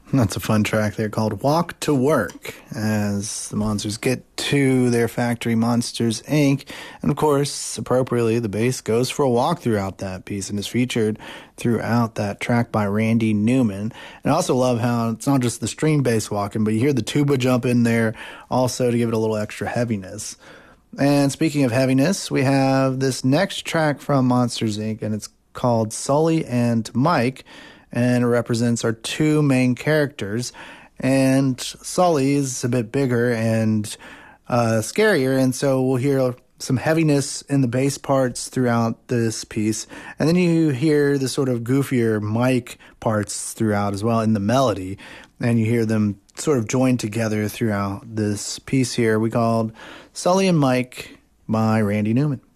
That's a fun track there called Walk to Work, as the monsters get to their factory, Monsters, Inc. And of course, appropriately, the bass goes for a walk throughout that piece and is featured throughout that track by Randy Newman. And I also love how it's not just the string bass walking, but you hear the tuba jump in there also to give it a little extra heaviness. And speaking of heaviness, we have this next track from Monsters, Inc., and it's called Sully and Mike, and it represents our two main characters. And Sully is a bit bigger and scarier, and so we'll hear some heaviness in the bass parts throughout this piece. And then you hear the sort of goofier Mike parts throughout as well in the melody, and you hear them sort of joined together throughout this piece here we called Sully and Mike by Randy Newman.